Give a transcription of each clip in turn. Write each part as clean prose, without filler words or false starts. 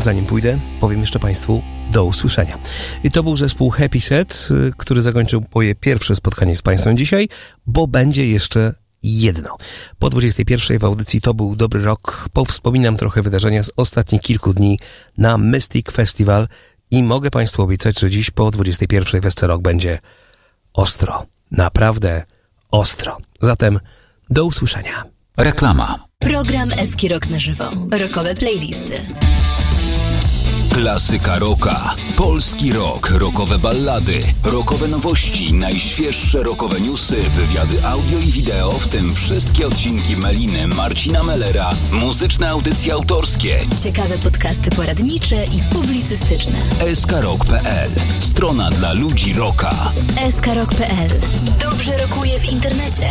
zanim pójdę, powiem jeszcze Państwu do usłyszenia. I to był zespół Happy Set, który zakończył moje pierwsze spotkanie z Państwem dzisiaj, bo będzie jeszcze jedno. Po 21 w audycji To był dobry rok. Powspominam trochę wydarzenia z ostatnich kilku dni na Mystic Festival i mogę Państwu obiecać, że dziś po 21 w SC Rock będzie ostro. Naprawdę ostro. Zatem do usłyszenia. Reklama. Program SK Rock na żywo. Rockowe playlisty. Klasyka rocka, polski rock, rockowe ballady, rockowe nowości, najświeższe rockowe newsy, wywiady audio i wideo, w tym wszystkie odcinki Meliny, Marcina Mellera, muzyczne audycje autorskie, ciekawe podcasty poradnicze i publicystyczne. SKRock.pl, strona dla ludzi rocka. SKRock.pl. Dobrze rockuje w internecie.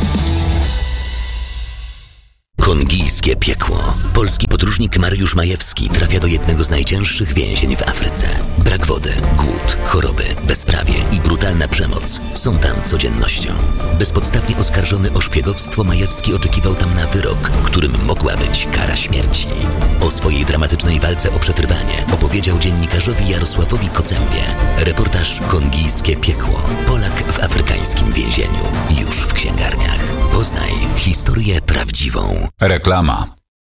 Kongijskie piekło. Polski podróżnik Mariusz Majewski trafia do jednego z najcięższych więzień w Afryce. Brak wody, głód, choroby, bezprawie i brutalna przemoc są tam codziennością. Bezpodstawnie oskarżony o szpiegowstwo, Majewski oczekiwał tam na wyrok, którym mogła być kara śmierci. O swojej dramatycznej walce o przetrwanie opowiedział dziennikarzowi Jarosławowi Kocębie. Reportaż Kongijskie piekło. Polak w afrykańskim więzieniu. Już w księgarniach. Poznaj historię prawdziwą. Reklama.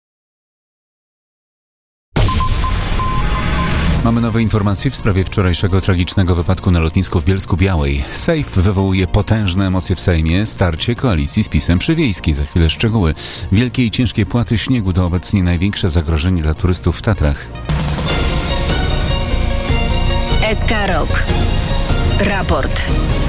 Mamy nowe informacje w sprawie wczorajszego tragicznego wypadku na lotnisku w Bielsku-Białej. Sejf wywołuje potężne emocje w Sejmie. Starcie koalicji z PiS-em przy Wiejskiej. Za chwilę szczegóły. Wielkie i ciężkie płaty śniegu to obecnie największe zagrożenie dla turystów w Tatrach. SK Rock. Raport.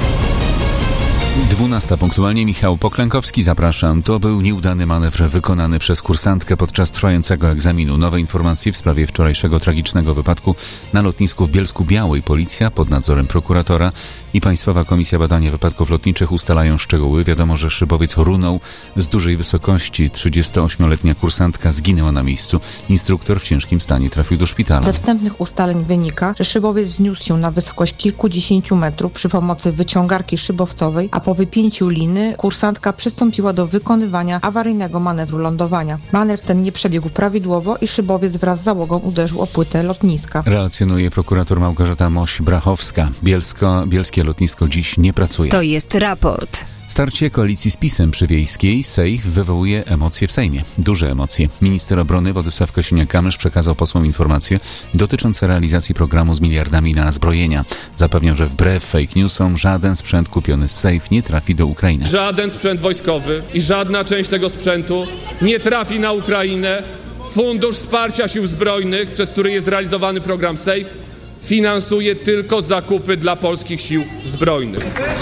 12 punktualnie. Michał Poklękowski, zapraszam. To był nieudany manewr wykonany przez kursantkę podczas trwającego egzaminu. Nowe informacje w sprawie wczorajszego tragicznego wypadku na lotnisku w Bielsku-Białej. Policja pod nadzorem prokuratora i Państwowa Komisja Badania Wypadków Lotniczych ustalają szczegóły. Wiadomo, że szybowiec runął z dużej wysokości. 38-letnia kursantka zginęła na miejscu. Instruktor w ciężkim stanie trafił do szpitala. Ze wstępnych ustaleń wynika, że szybowiec wzniósł się na wysokość kilkudziesięciu metrów przy pomocy wyciągarki szybowcowej, a po wypięciu liny kursantka przystąpiła do wykonywania awaryjnego manewru lądowania. Manewr ten nie przebiegł prawidłowo i szybowiec wraz z załogą uderzył o płytę lotniska. Relacjonuje prokurator Małgorzata Moś-Brachowska. Bielskie lotnisko dziś nie pracuje. To jest raport. Starcie koalicji z PiS-em przy Wiejskiej. Sejf wywołuje emocje w Sejmie. Duże emocje. Minister obrony Władysław Kosiniak-Kamysz przekazał posłom informacje dotyczące realizacji programu z miliardami na zbrojenia. Zapewniał, że wbrew fake newsom żaden sprzęt kupiony z Sejf nie trafi do Ukrainy. Żaden sprzęt wojskowy i żadna część tego sprzętu nie trafi na Ukrainę. Fundusz Wsparcia Sił Zbrojnych, przez który jest realizowany program Sejf, finansuje tylko zakupy dla polskich sił zbrojnych.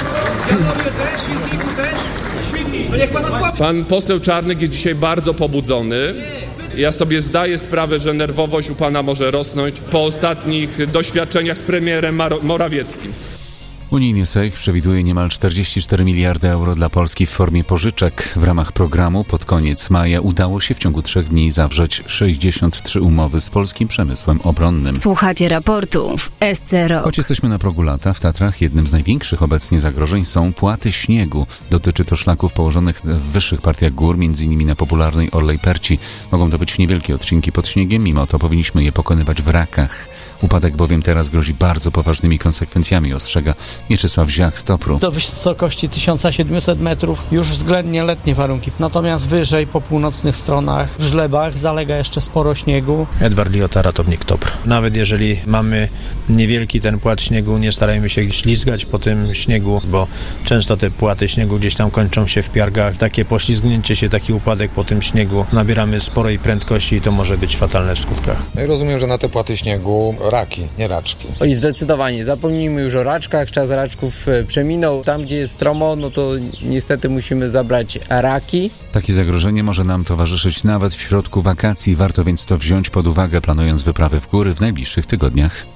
Pan poseł Czarnek jest dzisiaj bardzo pobudzony. Ja sobie zdaję sprawę, że nerwowość u pana może rosnąć po ostatnich doświadczeniach z premierem Morawieckim. Unijny Sejf przewiduje niemal 44 miliardy euro dla Polski w formie pożyczek. W ramach programu pod koniec maja udało się w ciągu 3 dni zawrzeć 63 umowy z polskim przemysłem obronnym. Słuchacie raportu w SC Rock. Choć jesteśmy na progu lata, w Tatrach jednym z największych obecnie zagrożeń są płaty śniegu. Dotyczy to szlaków położonych w wyższych partiach gór, m.in. na popularnej Orlej Perci. Mogą to być niewielkie odcinki pod śniegiem, mimo to powinniśmy je pokonywać w rakach. Upadek bowiem teraz grozi bardzo poważnymi konsekwencjami, ostrzega Mieczysław Ziach z Topru. Do wysokości 1700 metrów już względnie letnie warunki. Natomiast wyżej po północnych stronach, w Żlebach zalega jeszcze sporo śniegu. Edward Liota, ratownik Topr. Nawet jeżeli mamy niewielki ten płat śniegu, nie starajmy się ślizgać po tym śniegu, bo często te płaty śniegu gdzieś tam kończą się w piargach. Takie poślizgnięcie się, taki upadek po tym śniegu, nabieramy sporej prędkości i to może być fatalne w skutkach. Rozumiem, że na te płaty śniegu raki, nie raczki. I zdecydowanie, zapomnijmy już o raczkach, czas raczków przeminął. Tam, gdzie jest stromo, no to niestety musimy zabrać raki. Takie zagrożenie może nam towarzyszyć nawet w środku wakacji. Warto więc to wziąć pod uwagę, planując wyprawy w góry w najbliższych tygodniach.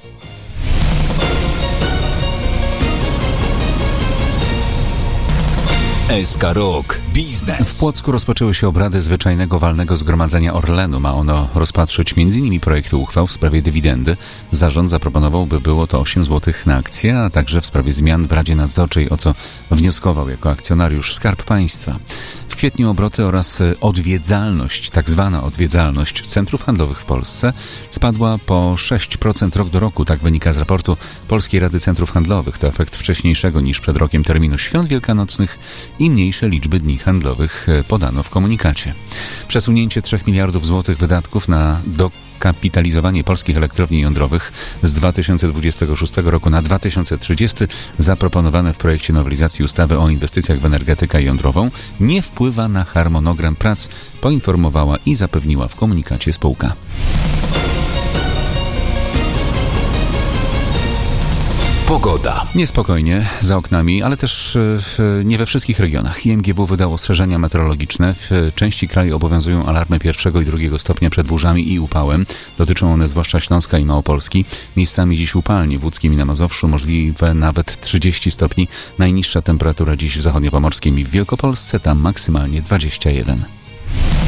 SK Rock. Biznes. W Płocku rozpoczęły się obrady zwyczajnego walnego zgromadzenia Orlenu. Ma ono rozpatrzyć m.in. projekty uchwał w sprawie dywidendy. Zarząd zaproponował, by było to 8 zł na akcję, a także w sprawie zmian w Radzie Nadzorczej, o co wnioskował jako akcjonariusz Skarb Państwa. W kwietniu obroty oraz odwiedzalność, tak zwana odwiedzalność centrów handlowych w Polsce spadła po 6% rok do roku. Tak wynika z raportu Polskiej Rady Centrów Handlowych. To efekt wcześniejszego niż przed rokiem terminu świąt wielkanocnych i mniejsze liczby dni handlowych, podano w komunikacie. Przesunięcie 3 miliardów złotych wydatków na dokapitalizowanie polskich elektrowni jądrowych z 2026 roku na 2030 zaproponowane w projekcie nowelizacji ustawy o inwestycjach w energetykę jądrową nie wpływa na harmonogram prac, poinformowała i zapewniła w komunikacie spółka. Pogoda. Niespokojnie za oknami, ale też nie we wszystkich regionach. IMGW wydało ostrzeżenia meteorologiczne. W części kraju obowiązują alarmy 1. i 2. stopnia przed burzami i upałem. Dotyczą one zwłaszcza Śląska i Małopolski. Miejscami dziś upalnie w Łódzkim i na Mazowszu, możliwe nawet 30 stopni. Najniższa temperatura dziś w zachodniopomorskim i w Wielkopolsce, tam maksymalnie 21.